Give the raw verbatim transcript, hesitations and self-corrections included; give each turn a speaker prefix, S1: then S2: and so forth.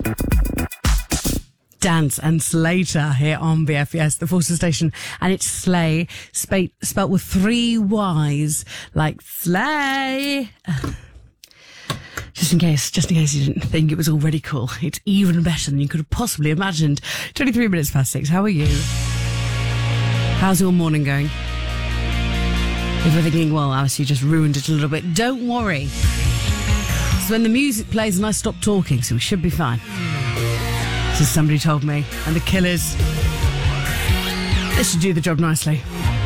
S1: Dance and Slater here on B F S, the Forces Station, and it's Slay, sp- spelt with three Y's, like Slay. Just in case, just in case you didn't think it was already cool, it's even better than you could have possibly imagined. twenty-three minutes past six, how are you? How's your morning going? If you're thinking, well, Alice, you just ruined it a little bit, don't worry. It's when the music plays and I stop talking, so we should be fine. So somebody told me, and the Killers, this should do the job nicely.